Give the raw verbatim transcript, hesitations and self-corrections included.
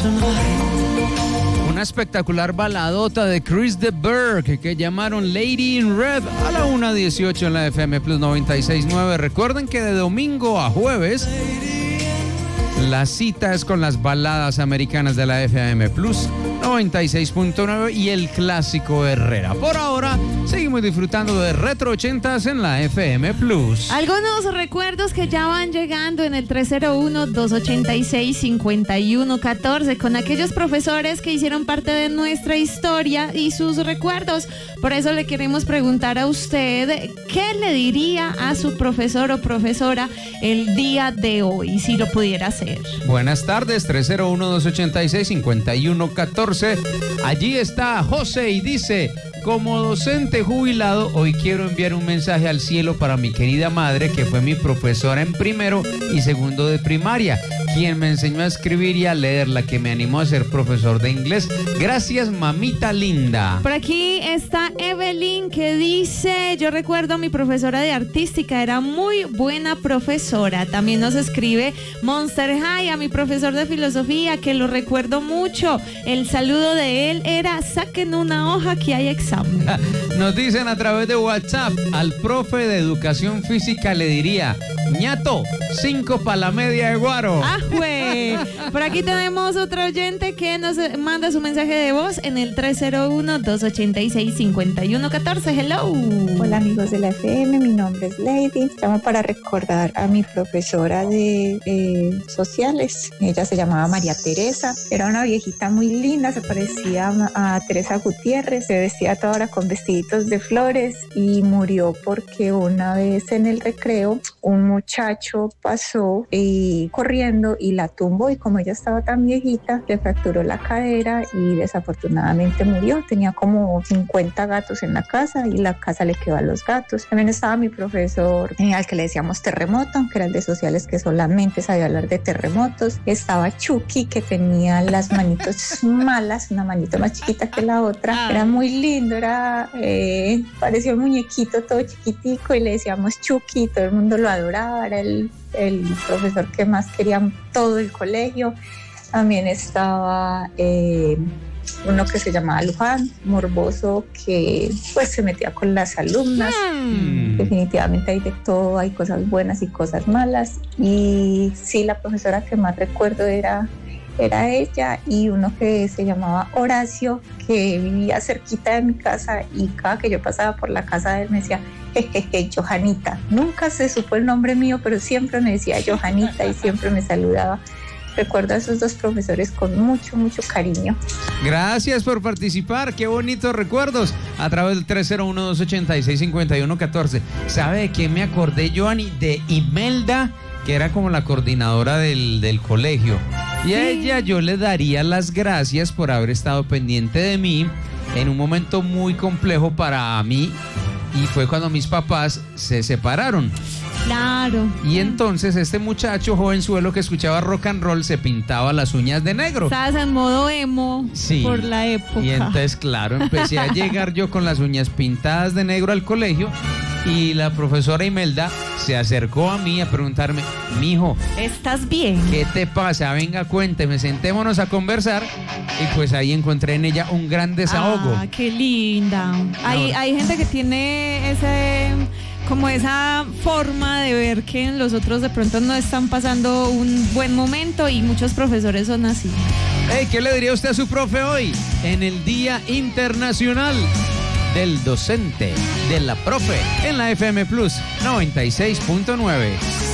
Una espectacular baladota de Chris de Burgh que llamaron Lady in Red a la una dieciocho en la F M Plus noventa y seis punto nueve. Recuerden que de domingo a jueves la cita es con las baladas americanas de la F M Plus noventa y seis punto nueve y el clásico Herrera. Por ahora, seguimos disfrutando de Retro ochentas en la F M Plus. Algunos recuerdos que ya van llegando en el tres cero uno, dos ochenta y seis, cincuenta y uno catorce con aquellos profesores que hicieron parte de nuestra historia y sus recuerdos. Por eso le queremos preguntar a usted, ¿qué le diría a su profesor o profesora el día de hoy, si lo pudiera hacer? Buenas tardes, tres cero uno, dos ochenta y seis, cincuenta y uno catorce. Allí está José y dice: como docente jubilado, hoy quiero enviar un mensaje al cielo para mi querida madre, que fue mi profesora en primero y segundo de primaria, quien me enseñó a escribir y a leer, la que me animó a ser profesor de inglés. Gracias, mamita linda. Por aquí está Evelyn, que dice: yo recuerdo a mi profesora de artística, era muy buena profesora. También nos escribe Monster High, a mi profesor de filosofía, que lo recuerdo mucho. El saludo de él era: saquen una hoja que hay examen. Nos dicen a través de WhatsApp: al profe de educación física le diría: ñato, cinco para la media de guaro. ¡Ah, güey! Por aquí tenemos otro oyente que nos manda su mensaje de voz en el tres cero uno, dos ochenta y seis, cincuenta y uno catorce. Hello. Hola amigos de la F M, mi nombre es Lady. Llamo para recordar a mi profesora de eh, sociales. Ella se llamaba María Teresa. Era una viejita muy linda, se parecía a, a Teresa Gutiérrez. Se vestía toda hora con vestiditos de flores y murió porque una vez en el recreo un muchacho pasó y corriendo y la tumbó, y como ella estaba tan viejita le fracturó la cadera y desafortunadamente murió. Tenía como cincuenta gatos en la casa y la casa le quedó a los gatos. También estaba mi profesor eh, al que le decíamos Terremoto, que era el de sociales, que solamente sabía hablar de terremotos. Estaba Chucky, que tenía las manitos malas, una manito más chiquita que la otra. Era muy lindo, era eh, parecía un muñequito todo chiquitico y le decíamos Chucky. Todo el mundo lo adoraba, era el, el profesor que más quería todo el colegio. También estaba eh, uno que se llamaba Luján, morboso, que pues se metía con las alumnas. Mm. Definitivamente hay de todo, hay cosas buenas y cosas malas. Y sí, la profesora que más recuerdo era, era ella, y uno que se llamaba Horacio, que vivía cerquita de mi casa, y cada que yo pasaba por la casa de él me decía: jejeje, Johanita. Nunca se supo el nombre mío, pero siempre me decía Johanita y siempre me saludaba. Recuerdo a esos dos profesores con mucho, mucho cariño. Gracias por participar, qué bonitos recuerdos. A través del tres cero uno, dos ochenta y seis, cincuenta y uno catorce. ¿Sabe de qué me acordé, Joanny? De Imelda, que era como la coordinadora del, del colegio. Y a ella yo le daría las gracias por haber estado pendiente de mí en un momento muy complejo para mí, y fue cuando mis papás se separaron. Claro. Y entonces este muchacho jovenzuelo que escuchaba rock and roll se pintaba las uñas de negro. Estabas en modo emo, sí, por la época. Y entonces, claro, empecé a llegar yo con las uñas pintadas de negro al colegio, y la profesora Imelda se acercó a mí a preguntarme: mijo, ¿estás bien? ¿Qué te pasa? Venga, cuénteme, sentémonos a conversar. Y pues ahí encontré en ella un gran desahogo. Ah, qué linda. Hay, hay gente que tiene ese... como esa forma de ver que los otros de pronto no están pasando un buen momento, y muchos profesores son así. Hey, ¿qué le diría usted a su profe hoy en el Día Internacional del Docente, de la Profe, en la F M Plus noventa y seis punto nueve?